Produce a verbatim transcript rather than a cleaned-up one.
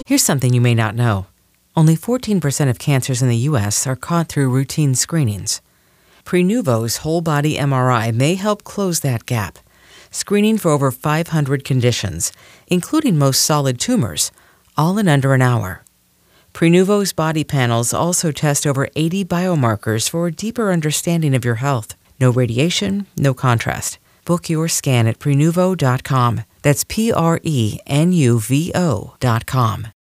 Here's something you may not know. Only fourteen percent of cancers in the U S are caught through routine screenings. Prenuvo's whole-body M R I may help close that gap, screening for over five hundred conditions, including most solid tumors, all in under an hour. Prenuvo's body panels also test over eighty biomarkers for a deeper understanding of your health. No radiation, no contrast. Book your scan at Prenuvo dot com. That's P R E N U V O dot com.